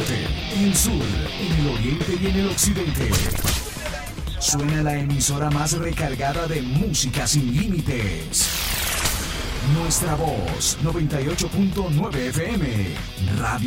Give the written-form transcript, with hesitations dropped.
norte, en el sur, en el oriente y en el occidente. Suena la emisora más recargada de música sin límites. Nuestra voz, 98.9 FM, Radio